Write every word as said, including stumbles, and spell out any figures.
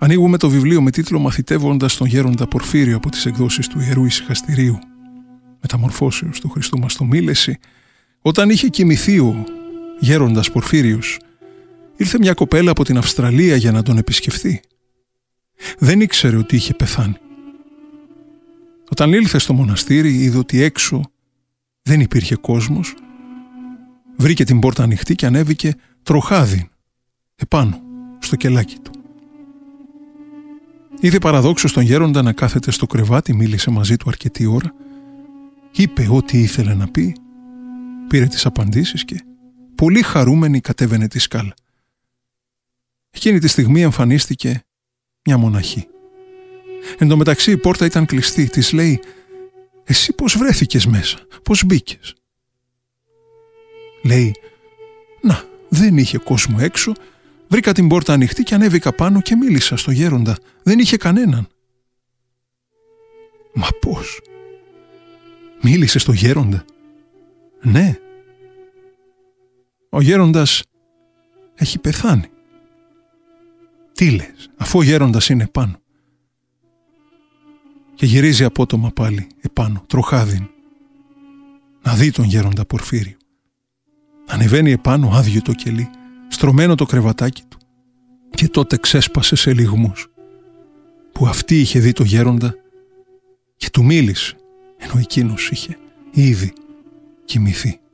Ανοίγουμε το βιβλίο με τίτλο «Μαθητεύοντας τον γέροντα Πορφύριο» από τις εκδόσεις του Ιερού Ησυχαστηρίου Μεταμορφώσεως του Χριστού μας στο Μήλεση. Όταν είχε κοιμηθεί ο γέροντας Πορφύριος, ήρθε μια κοπέλα από την Αυστραλία για να τον επισκεφθεί. Δεν ήξερε ότι είχε πεθάνει. Όταν ήλθε στο μοναστήρι, είδε ότι έξω δεν υπήρχε κόσμος. Βρήκε την πόρτα ανοιχτή και ανέβηκε τροχάδι επάνω στο κελάκι του. Είδε παραδόξως τον γέροντα να κάθεται στο κρεβάτι, μίλησε μαζί του αρκετή ώρα, είπε ό,τι ήθελε να πει, πήρε τις απαντήσεις και πολύ χαρούμενη κατέβαινε τη σκάλα. Εκείνη τη στιγμή εμφανίστηκε μια μοναχή. Εν τω μεταξύ η πόρτα ήταν κλειστή. Της λέει «Εσύ πώς βρέθηκες μέσα, πώς μπήκες?» Λέει «Να, δεν είχε κόσμο έξω, βρήκα την πόρτα ανοιχτή και ανέβηκα πάνω και μίλησα στο γέροντα, δεν είχε κανέναν». «Μα πώς? Μίλησε στο γέροντα?» «Ναι. Ο γέροντας έχει πεθάνει». «Τι λες, αφού ο γέροντας είναι πάνω?» Και γυρίζει απότομα πάλι επάνω, τροχάδιν, να δει τον γέροντα Πορφύριο. Ανεβαίνει επάνω άδειο το κελί, στρωμένο το κρεβατάκι του, και τότε ξέσπασε σε λυγμούς, που αυτή είχε δει το γέροντα και του μίλησε, ενώ εκείνος είχε ήδη κοιμηθεί.